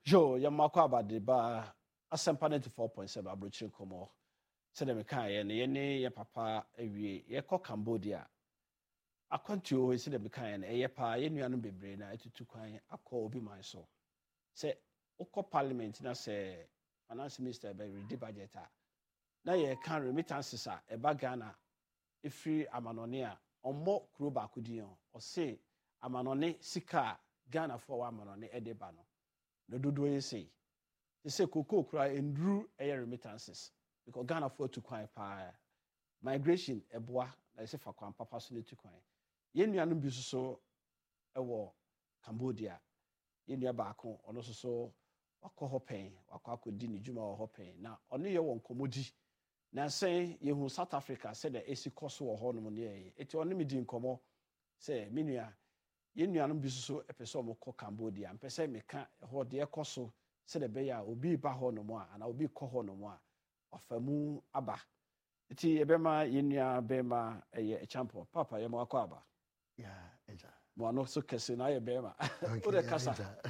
Jo, Yamako Abadiba, Asempa 94.7 Abrochi Komo. Said the Mekaya, and Yene, your papa, ye call Cambodia. I continue, he said the Mekaya, and a pa, ye knew be brain, I to quine, I call be my soul. Say, Oko Parliament, and I say, Finance Minister by Redi Budgeta. Now ye can't remittances, a bagana, a free amanonia, or more Kruba Kudion, or say, Amanone, Sika, Ghana for Amanone, Edebano. No do you say? They say Coco cry and drew air remittances because Ghana afford to quite migration a bois, I say for papa soon to quite. Yen you be so a war Cambodia, yen your back on also so wako hoping, wako dini juma or hoping. Now only your one commodity. Now say you who South Africa said the AC cost or hormone, it only me didn't come say minia. Yen nuanom bi so episode mo kɔ Cambodia mpɛsɛ meka hɔ de ɛkɔ so sɛ de bɛyɛ a obi ba hɔ no mo a ana obi kɔ hɔ no mo a ɔfamu aba eti ebema yen nua bɛma ɛyɛ champion papa yɛ mo akɔ aba ya eja mo ano so kɛse na yɛ bɛma o de kasa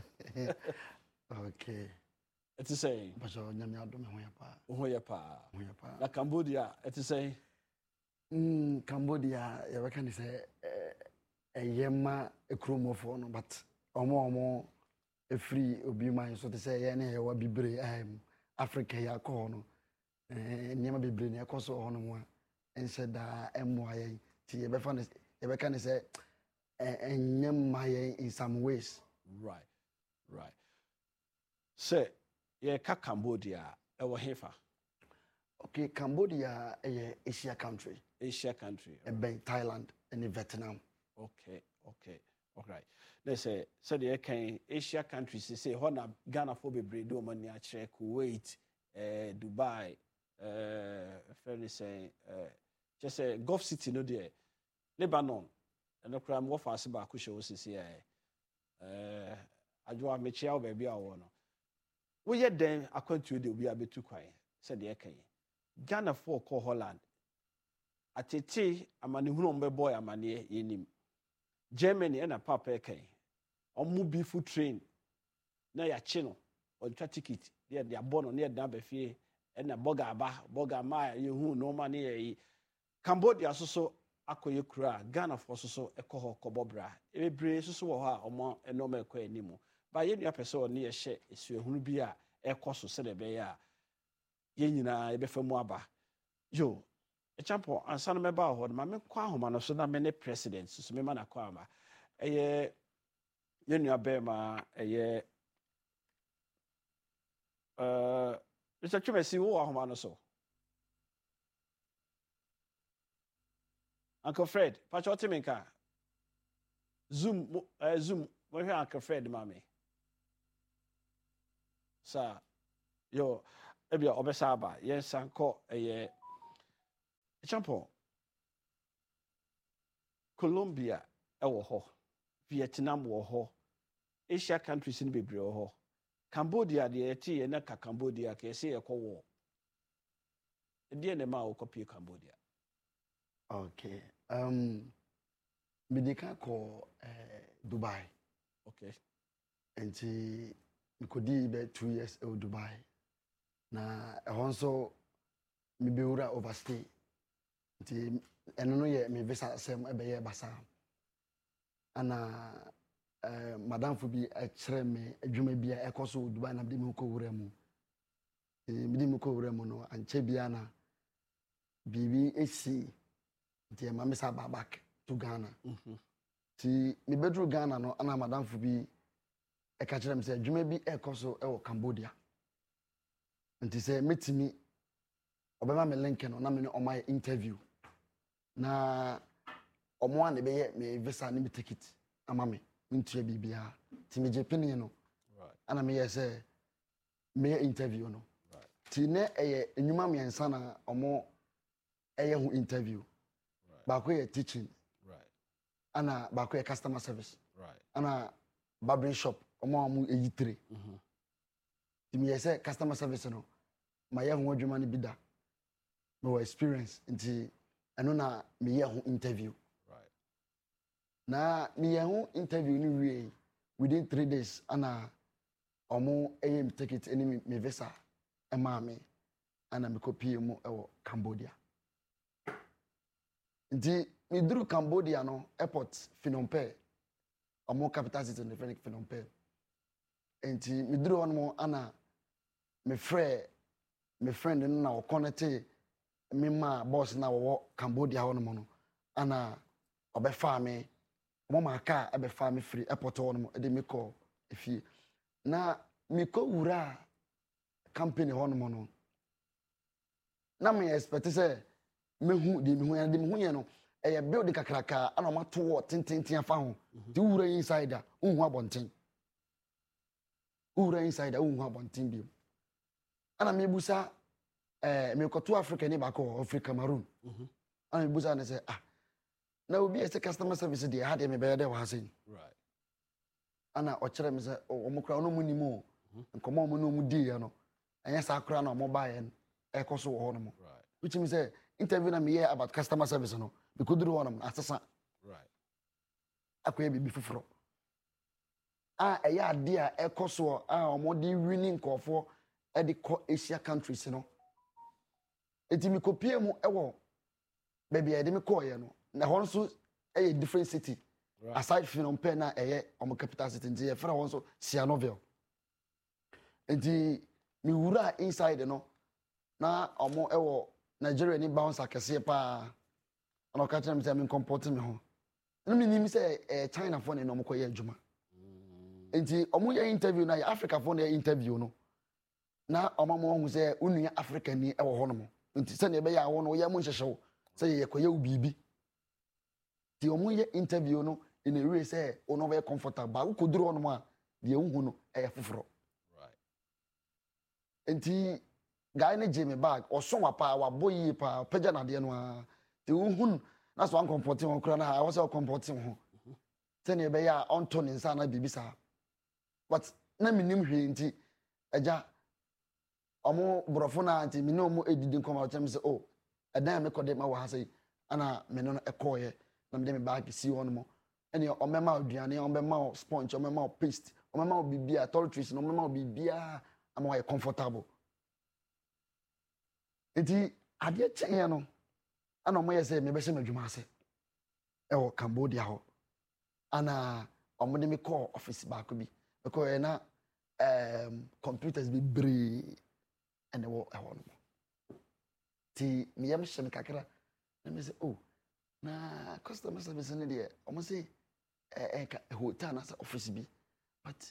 okay eti sɛ baso nyame adom ho yɛ pa na Cambodia eti sɛ Cambodia yɛ bɛka ne sɛ Yema a chromofo no, but omo a free obi man so to say any wa bibre Africa ya ko no nyema bibre ne ekoso ho no mo en said da emoaye ti ye be fa ne ye be kan say nyema ye in some ways right say ye ka Cambodia e wo hefa okay Cambodia a Asia country e ben Thailand and Vietnam. Okay. All right. Let's say the can Asia countries say Hona Ghana for be do money a check Kuwait, Dubai, fairly say just say Gulf City no there. Lebanon. And no crime what fast about Kusho CCI. Ajwa mechia baby a wono. We yet then according to the we are be too quiet, said the can Ghana for call Holland. Atete amani hunu boy amani yenim. Germany and a papa kai. Omu bifu train. Na ya chino. Or try ticket. They are born on near Dambe fee. And a boga ma you who no money. Cambodia so akoye kura. Ghana for so a coho cobobra. Every brace so ha or more and no more quay nimo. By any episode near share is your hunubia a coso celebea. Yenina ebefe moaba. Yo. A champion and son of about what my quahoma so that many presidents, so me man a quama. A year, you know, Bema, a year, Mr. Chumesi, who are Homano so. Uncle Fred, Pachotiminka. Zoom, where Uncle Fred, mammy. Sir, yo, maybe Obesaba, yes, Uncle, a year. Champion Colombia ewo ho Vietnam wo ho Asia countries in bebre wo ho Cambodia de eti na ka Cambodia ka ese ekwo wo e ne ma wo copy Cambodia okay medika ko Dubai okay enti mikodi be 2 years in Dubai na ehonso mi beura overstay nti eno no ye me visa sem ebeye basa ana madam fo bi e kire me adwuma bia ekoso Dubai na de me ko wura mu me de me ko wura mu no anche bia na bibi esi nti ma me sa back to Ghana ti me bedru Ghana no ana madam fo bi e ka kire me se adwuma bi ekoso e wo Cambodia nti se metimi obema me link no na me no my interview na omo an be me visa ni me ticket ama me ntua bibia ti me jepini no right ana me say me interview no right ti ne enwuma me ensa na omo hu interview right ba ko teaching right ana ba ko customer service right ana barbering shop omo amu eyitre ti me say customer service no ma hu adwuma ni bida no experience nti eno na me hu interview right na me hu interview ni wie within 3 days ana ɔmo ɛyɛ ticket ɛne me visa ɛmaa me ana me kopie mu ɛwɔ Cambodia nti me duru Cambodia no airport Phnom Penh ɔmo capital city ne friend Phnom Penh nti me duru hɔ no ana me friend no na ɔconnect me ma boss na wɔwɔ Cambodia hɔ no no ana ɔbɛfa me ɔmo ma car ɛbɛfa me free airport hɔ no ɛde me kɔ efie na me kɔ wura company hɔ no no na me expect sɛ mehu de mehu yɛ no ɛyɛ build kakraka ana ɔmo ato wɔ tententen afa ho de wura inside a unhu abɔnten wura inside a unhu abɔnten bi ana me busa me kɔto Africa ni baako Africa Cameroon ana me busa ne sɛ na obi ɛsɛ customer service de ha de me bɛyɛ de wɔ ha sɛ right ana ɔkyerɛ me sɛ ɔmo kra ɔno mu ni mu nkɔmɔ ɔmo no mu di ya no ɛnyɛ saa kra na ɔmo ba yɛ ɛkɔ so wɔ hɔ no mo which means say interview na me yɛ about customer service no me koduru hɔ no asesa right akɔyɛ bibi foforo ɛyɛ ade a ɛkɔ so a ɔmo de winning nkɔfo ɛde kɔ Asia countries no eti me kopie mu ɛwɔ baby a yɛde me kɔɔ no na hɔ nso ɛyɛ different city aside Phnom Penh na ɛyɛ ɔmo capital city nti yɛfrɛ hɔ nso Sihanoukville nti me wura inside no na ɔmo ɛwɔ Nigeria ni bounce akɛseɛ paa ana ɔka kyerɛ me sɛ me comport me ho na me nim sɛ China fo ne no ɔmo kɔyɛ adwuma nti ɔmo yɛ interview na yɛ Africa fo ne yɛ interview no na ɔmo hu sɛ unua Africa ni ɛwɔ hɔ no mo nti sɛ ne ɛbɛyɛ awo no yɛ mo nhyehyɛw sɛ yɛ kɔyɛ wo bibi ti ɔmo yɛ interview no in a way sɛ ɔno bɛyɛ comfortable ba wo koduru hɔ no a deɛ wo hu no ɛyɛ foforo nti guy ne Jimmy bag ɔso wa pa wa boyi pa pagya na de no a te wo na so an comporting ho kra na a wo sɛ comporting ho sɛ ne ɛbɛyɛ a ɔnto ne nsa na bibi saa but na minim hwe nti agya ɔmo brofo na nti minim ɔmo edidi nkɔma ɔkyem sɛ oh ɛdan me kɔde ma wɔ ha sɛ ana me no ɛkɔɔyɛ na me de me bag si hɔ no mo ɛne ɔmɛma aduane ɔmɛma sponge ɔmɛma paste ɔmɛma bibia toiletries no ɔmɛma bibia ama wɔ comfortable nti adeɛ kyɛn no ana ɔmo yɛ sɛ me bɛhyɛ m'adwuma ase ɛwɔ Cambodia hɔ ana ɔmo de me call office baako bi because na computers bi bree ɛna ɛwɔ ɛhɔ no ti me yam hyɛ me kakra na me sɛ oh na customer service ne deɛ ɔmo sɛ hotel na sɛ office bi but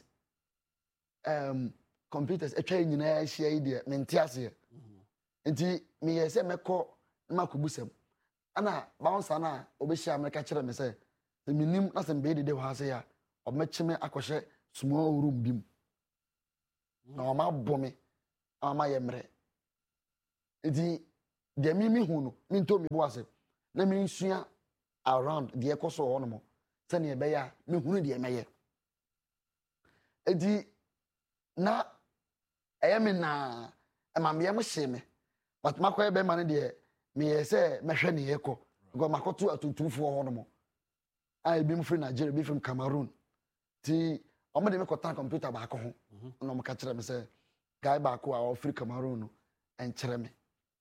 computers atwa nyinaa ahyia yi deɛ mente aseɛ nti me yɛ sɛ mɛkɔ na makɔbusam ana bouncer na obɛhyia America kyerɛ me sɛ minim na sɛ mbɛyɛ dede hɔ ase ya ɔmɛkye me akɔhyɛ small room bi mu na ɔma bɔ me ama yɛ mmerɛ nti deɛ mi hu no minto mi bo ase na mi nsua around deɛ ɛkɔ so hɔ no mo sɛnea ɛbɛyɛ a mehunu deɛ mɛyɛ nti na ɛyɛ me na ɛma me yam hye me but makɔyɛ bɛma no deɛ meyɛ sɛ mɛhwɛ ne yɛkɔ because makɔto atuntumfoɔ hɔ no mo a ebi mu firi Nigeria bi from Cameroon ti ɔmo de me kɔta computer baako ho na ɔmo ka kyerɛ me sɛ guy baako a ɔfiri Cameroon no ɛnkyerɛ me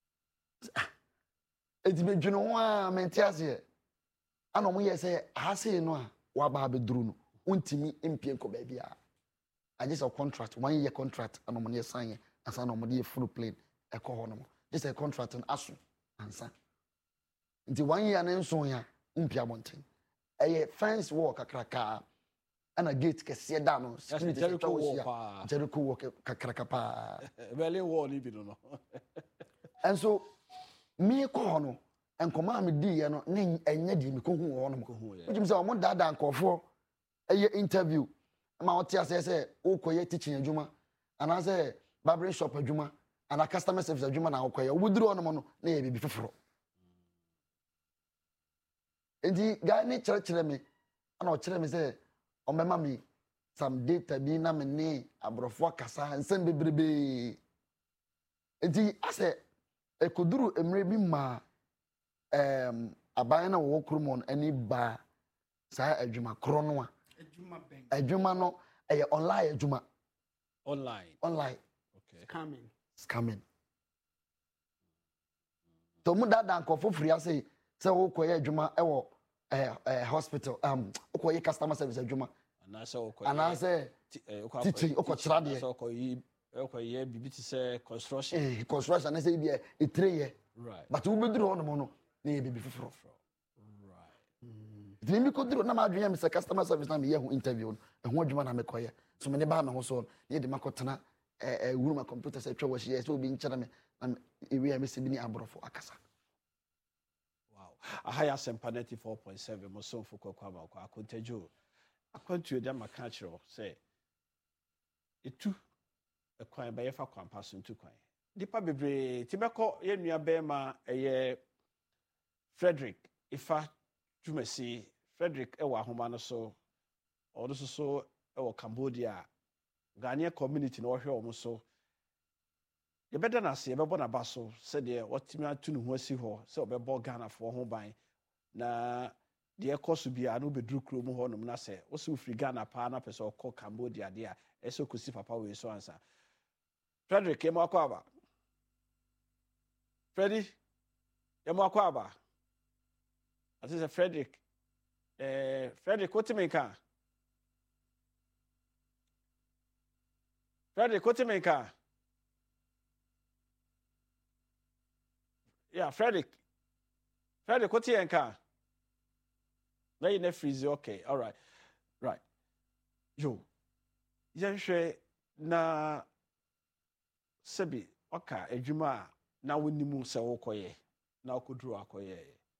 eti me dwene ho a mente aseɛ ana ɔmo yɛ sɛ ahase no a waba abɛduru no wontimi mpie nkɔ baabi a agye sɛ contract 1 year contract ana ɔmo yɛ sign asa na ɔmo de full plane ɛkɔ hɔ no mo just a contract no aso ansa nti 1 year ne nso ya mpie abɔnten ɛyɛ fence wall kakraka ana gate kɛseɛ da no security Jericho wall kakraka pa Berlin wall ni bi no enso mi kɔ hɔ no nkɔma me di yɛ no ne ɛnyɛ di me kɔ hu hɔ no mo wogim sɛ ɔmo dada nkɔfo ɛyɛ interview ma ɔte asɛ sɛ wokɔyɛ teaching adwuma anaasɛ barbering shop adwuma ana customer service adwuma na wokɔyɛ woduru hɔ no mo no na yɛ bibi foforo enti guy ne kyerɛkyerɛ me ana ɔkyerɛ me sɛ ɔmɛma me some data bi na me ne aborɔfo akasa nsɛm bebrebe enti asɛ ekoduru emre bi ma aban na wɔwɔ kurumon ani ba saa adwuma korɔ no a adwuma no ɛyɛ online adwuma online. Okay. Scamming. So mu da nkofo free say wokoye adwuma e wo hospital wokoye customer service adwuma anase teaching okotra de so okoye bibi ti say construction construction anase bi e 3 year right but wo beduru ho no na ye bibi foforo right dimi ko duru na ma adwuma me say customer service na me ye ho interview ho adwuma na me koye so me ne ba me ho so ye de makotena wuru ma computer say twa wo hye so obi nkyere me na ewe me se bi ni abrofo akasa. A higher Sempa 94.7 Moson Fuko Kwaba kwa Akontejo. Akwantu dem maka kire say etu ekwan ba yefa kwan paso ntu kwan. Dipa bebre tibeko ye nua bema eye Frederick Ifa Jumasi Frederick ewa ahoma no so odo so ewo Cambodia Ghanaian community no hwe omo so ye beda na se ye bebo na baso se de otimi atu ne ho asi ho se obebo Ghana fo ho ban na de ekoso bia no bedru kro mu ho no na se wo se ufri Ghana pa na pese okọ Cambodia de a eso kosi papa we so ansa Frederick yemo akọ aba Freddy yemo akọ aba ati se Frederick Kotimenka Frederick Kotimenka yeah, Frederick, what's your car? Now you never freeze. Okay, all right, right. Yo, Yanshe na sebi oka ejuma na wonimu se wokoye na okodru akoye.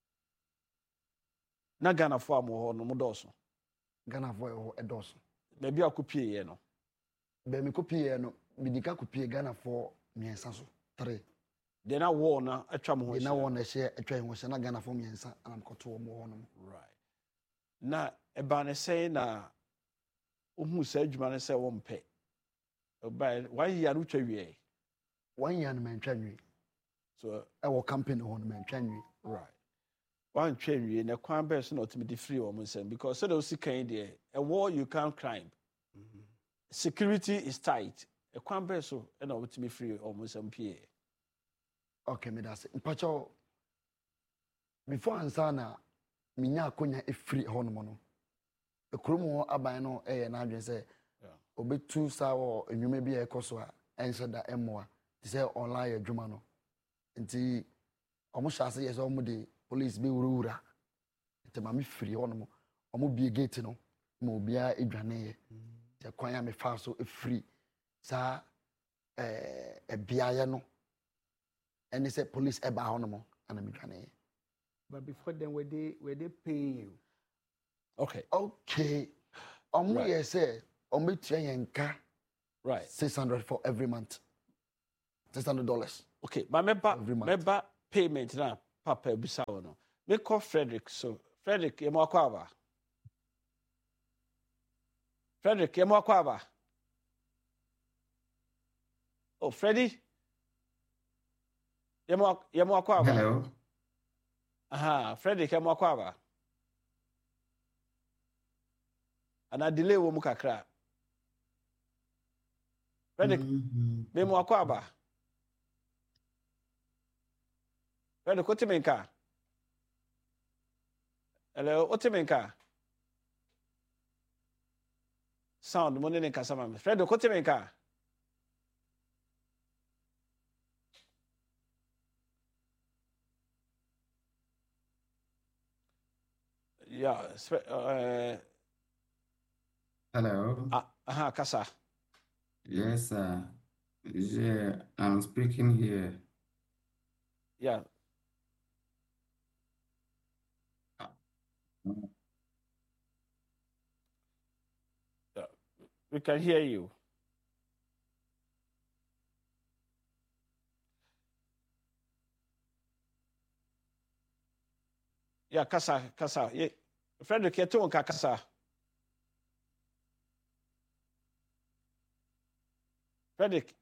Na Ghana fo amoho no modoso. Ghana fo edoso. Bebi akopie ye no. Be mi kopie ye no, midika kopie Ghana fo miensa so 3. Then I won a tram ho. Then I won a share a train was na Ghana for me and I'm got to more on. Right. Na e ba ne say na ohu say adwuma ne say wo mpe. Ba 1 year no twawie. 1 year no man twanwi. So our company on man twanwi. Right. One twawie na kwan be so na ultimate free wo nsem because so the sikan there a war you can't climb. Security is tight. A kwan be so na ultimate free wo nsem pie. Okay, me that's it. Mpacho before ansana minya akonya e free ho no no. E kromo aban no na adwen say obetu sa wo enwuma bi e koso a ense da emoa. Ti say online adwuma no. Nti omo hyase yes omo de police be wura. Nti ma me free ho no omo bie gate no ma obia edwane ye. Ti kwan ya me fa so e free sa biaye no. And they said police eba honomo and I'm trying. But before then, were they paying you? Okay. Right. Say right. 600 for every month. $600. Okay, but member payment na papa bisa no. Me call Frederick so Frederick yemo akwa aba. Oh, Freddy. Yemo akwa aba. Hello. Aha, Frederick yemo akwa aba. Ana delay wo mu kakra. Frederick, me mo akwa aba. Frederick, Kotimenka. Hello, Kotimenka. Sound mo ne kasama. Frederick, Kotimenka. Yeah, Hello. Kasa. Yes, sir. Yeah, I'm speaking here. Yeah. We can hear you. Yeah, kasa. Yeah. Frederick, you too, kasa. Frederick.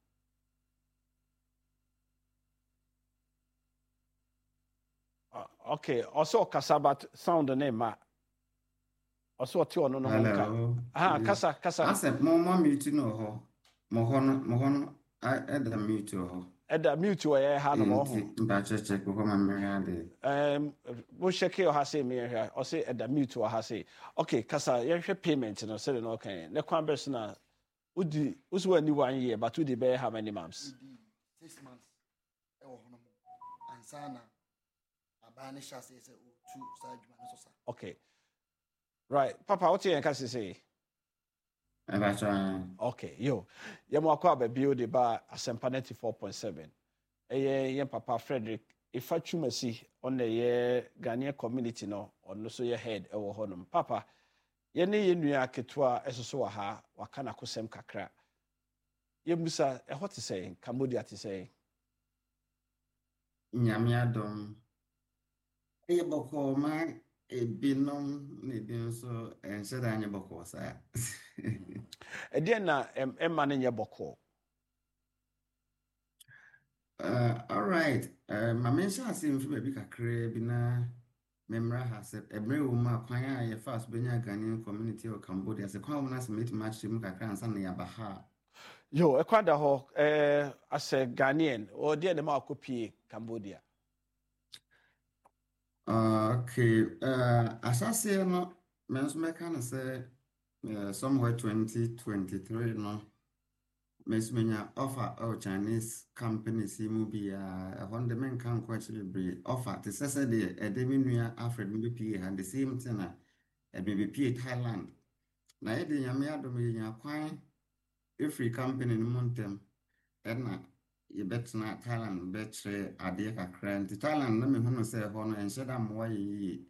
Okay. Also, kasa, but sound the name, ma. Also, two no. Hello. Kasa. I said, Mama, meeting no. Mohono, I at the mute. ɛda mute wɔ yɛ ha no ma ɔho Check before my Mariade. wo check your ha say me here or say ɛda mute wɔ ha say okay kasa yɛhwɛ payment no sɛ no okay ne kwan bɛ so na wodi wo ani 1 year but wodi bɛ how many months 6 months ɛwɔ hɔ no ansa na aban ne hyɛ sɛ o tu saa adwuma no so sa okay right papa what you can say okay yo yɛmo akɔ ababi o de ba Asempa 94.7 ɛyɛ yɛn papa Frederick ifa twumasi on the Ghanaian community no ɔno so yɛ head ɛwɔ hɔ nom papa yɛne yɛ nua ketewa ɛsoso wɔ ha waka na kosɛm kakra yɛmusa ɛhɔ te sɛ Cambodia te sɛ Nyame adom ɛyɛ bɔkɔɔ ma ebinom ne bi nso ɛnhyɛ da nyɛ bɔkɔɔ saa ɛdeɛ na ɛma no nyɛ bɔkɔɔ all right ma menhyɛ ase mfi baabi kakra bi na memra ha sɛ ɛmmerɛ wɔ mu a kwan a yɛfa so bɛnya Ghanaian community wɔ Cambodia sɛ kwan wɔ no asɛ mɛtumi akyerɛ mu kakra ansa na yɛaba ha yo ɛkwan da hɔ asɛ Ghanaian ɔdeɛ ne ma akɔpie Cambodia okay asase no me nso mɛka no sɛ somewhere 2023 no mesmenya offer Chinese companies mu bi ɛhɔ de menka nkɔ akyerɛ bebree offer te sɛ deɛ ɛde me nua Alfred mbɛpie ha the same thing na ɛbɛpie Thailand na yɛde nyame adom yɛnya kwan every company no mu ntɛm ɛna yɛbɛtena Thailand bɛkyerɛ adeɛ kakra nti Thailand na mehu no sɛ ɛhɔ no ɛnhyɛ da mmoa yɛyie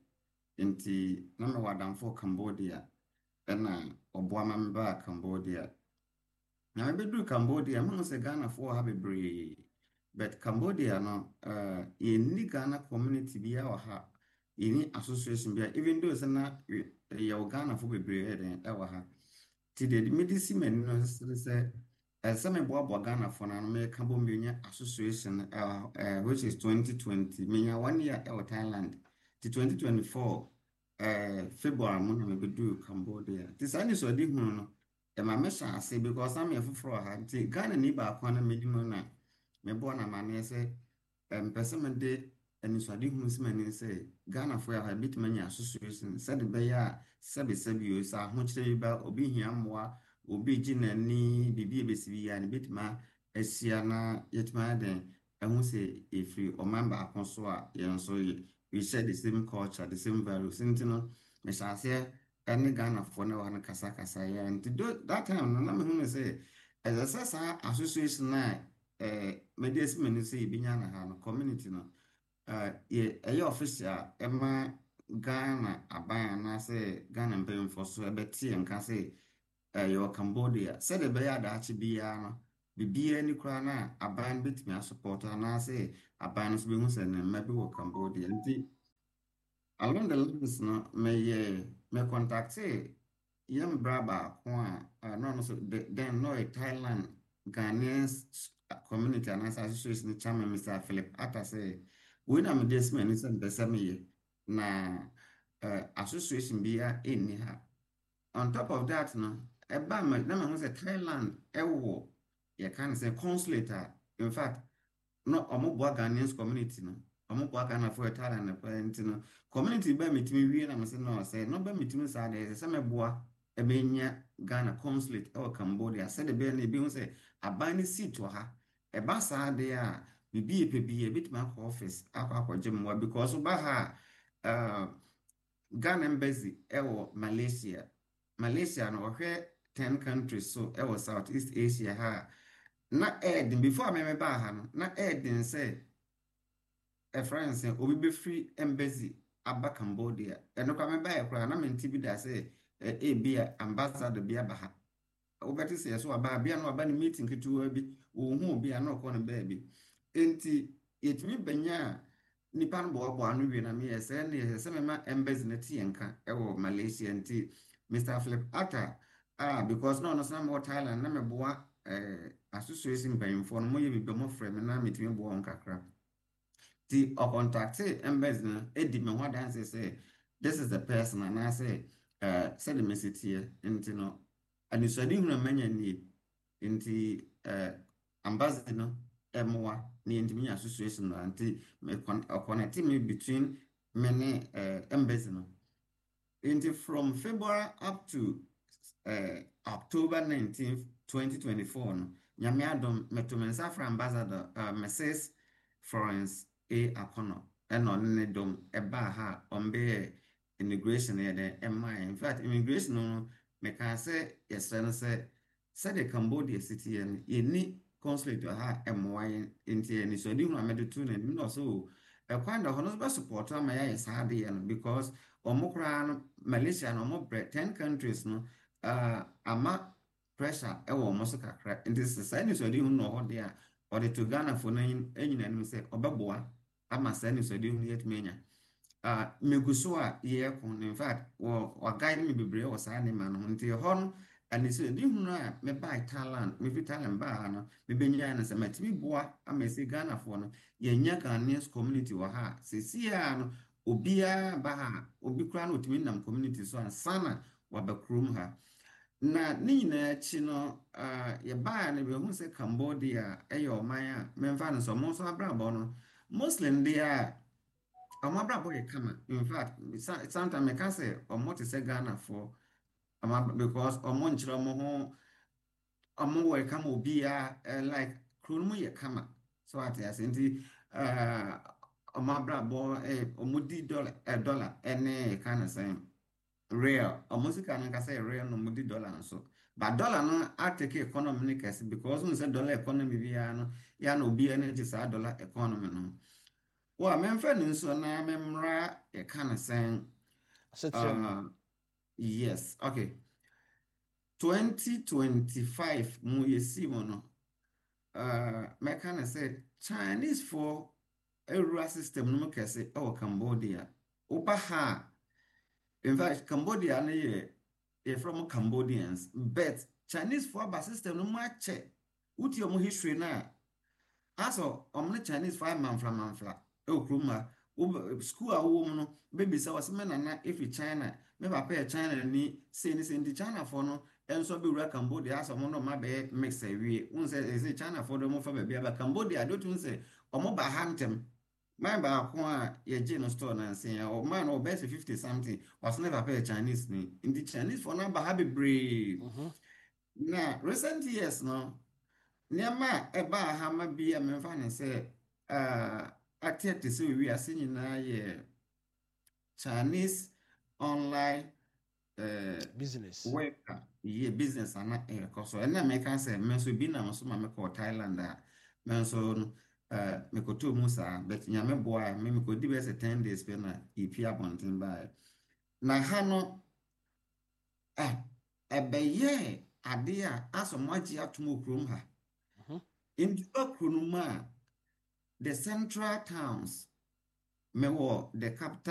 nti na mewɔ adamfo Cambodia ɛna ɔboa ma mebaa Cambodia na mebɛduru Cambodia mehu sɛ Ghanafoɔ ha bebree but Cambodia no yɛnni Ghana community biara wɔ ha yɛnni association biara even though sɛ na yɛwɔ Ghanafoɔ bebree ɛwɔ ha nti deɛ mede si m'ani no sɛ sɛ meboaboa Ghanafoɔ no meka bɔ menya association which is 2020 menya 1 year ɛwɔ Thailand nti 2024 February mu na mebɛduru Cambodia nti saa ne sɛ ɔde hunu no ɛma mehyɛ ase because I'm a foforɔ ha nti Ghana ni baako na medi mu na mebɔ na maneɛ sɛ mpɛ sɛ mede anisɔde hunu si m'ani sɛ Ghanafoɔ a ha bɛtumi anya association sɛde bɛyɛ a sɛbesɛbi o sɛ ahokyerɛ bi ba obi hia mmoa obi gye n'ani bibi ebesi bi ya ne betima ahyia na yɛtuma aden ɛho sɛ ɛfiri ɔman baako so a yɛn so we share the same culture the same values nti no mehyɛ aseɛ ɛne Ghanafoɔ no wɔ no kasa yɛ nti that time no na mehu no sɛ ɛsɛ sɛ saa association a mede asi m'ani sɛ yɛbɛnya na ha no community no ɛyɛ official ɛma Ghana aban anaasɛ Ghana mpanyinfoɔ so ɛbɛte nka sɛ yɛwɔ Cambodia sɛde bɛyɛ adaakye biara no bibiara ni koraa na aban bɛtumi asupɔt anaasɛ aban no so bɛhu sɛ ne mma bi wɔ Cambodia nti along the lines no me contacte yɛn bra baako a no so then no Thailand Ghanaian community anaasɛ association chairman Mr. Philip Atta sɛ we na mede asi m'ani sɛ mpɛ sɛ meyɛ na association biara ɛnni ha on top of that no eba na me ho sɛ Thailand ɛwɔ yɛka no sɛ consulate in fact no ɔmoboa Ghanaian community no ɔmoboa Ghanafoɔ Thailand no nti no community ba metumi wie na me sɛ no sɛ no ba metumi saa de sɛ mɛboa ɛbɛnya Ghana consulate ɛwɔ Cambodia sɛde bɛyɛ no ebi ho sɛ aban no seat wɔ ha ɛba saa de a bibi epe bi ebitumi akɔ office akɔgye mmoa because ba ha Ghana embassy ɛwɔ Malaysia no ɔhwɛ 10 countries so ɛwɔ Southeast Asia ha na ɛden before I remember ha no na ɛden sɛ France obi be free embassy aba Cambodia ɛno kwa meba yɛ kora na menti bi da sɛ bi ambassador bi aba ha wobɛte sɛ so aba bia no aba ne meeting ketewa bi ohu obi a na ɔkɔ no baa bi enti yɛtumi banya nipa no boaboa no wie na me yɛ sɛ ne yɛ sɛ mema embassy na tie nka ɛwɔ Malaysia nti Mr. Philip Atta because no na mo Thailand na meboa association mpanyinfoɔ no mo yɛ bi mo frɛ me na metumi boa on kakra ti o contact embassy na edi me ho dance say this is the person and I say the message here nti no anisɔde hunu manya nie nti ambassador no emoa ne ntimi association no nti me connect me between me ne embassy no nti from February up to October 19th 2024 no nyame adom meto for ambassador Mrs. Florence A. Akono eno ne dom eba ha ombe immigration yede in fact immigration no me can say yes no say the Cambodia city and any consulate ha emoa nti ni so di hu amedo tu na no so kind of hono be support am ya yes ha de because omokra no Malaysia no mo 10 countries no ama pressure ewo mo so kakra nti say ni so di hu no ho de a or the to Ghana for na enyina no say obeboa ama say ni so di hu yet menya meguso a ye kon in fact wa guide me bebre wo sa ne man ho nti ho no and so di hu no a me buy Thailand me fi Thailand ba no me benya na say matimi boa ama say Ghana for no ye nya Ghanaians community wa ha se sia no obia ba ha obi kra no otimi nam community so ansana wa ba krom ha na ni nyina chi no ye ba na be hu say Cambodia eyo man a memfa no so mo so abrabo no Muslim dia amabra boy kama in fact sometimes I can say omo to say Ghana for because omo nchira mo ho omo we kama obia like kronu ye kama so at as nti amabra bo omo di dollar ene kind of saying real omo sika no ka say real no mo di dollar so but dollar no atake economy ne kesi because we say dollar economy bia no ya no obia ne ti sa dollar economy no well, I'm friend so now memra a kind of saying yes, okay. 2025 mu yesi mono me kind of said Chinese for a rural system no kese or Cambodia. Opa ha. In fact, Cambodia ne from Cambodians, but Chinese for a system no match. Uti omo history na. Aso omne Chinese for manfla. Okruma school a wo no baby say was me nana if China me papa China ni say ni China for no enso be wura Cambodia aso mo no ma be mix awie un say China for them for baby aba Cambodia don't un say omo ba hantem man ba ko a ye je no store na say o man o be 50 something was never pay Chinese ni in the Chinese for number have brave na recent years no niama eba ha ma bi a me fa ne say active to say we are seeing now Chinese online business worker business and because and I can say men so be na so me call Thailand men so me ko to musa but nyame boy me ko di be 10 days pe na ipi abontin ba na ha no ebeye ade a asomo agi atomo krom ha in okronuma the central towns me the capital